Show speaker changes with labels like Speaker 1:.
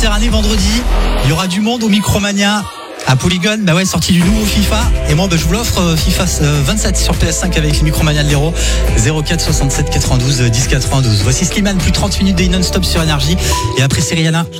Speaker 1: Méditerranée vendredi. Il y aura du monde au Micromania. À Polygon, bah ouais, sortie du nouveau FIFA. Et moi, je vous l'offre, FIFA 27 sur PS5 avec les Micromania de l'Hérault. 04 67 92 10 92. Voici Slimane, plus 30 minutes de non-stop sur Énergie. Et après, c'est Rihanna.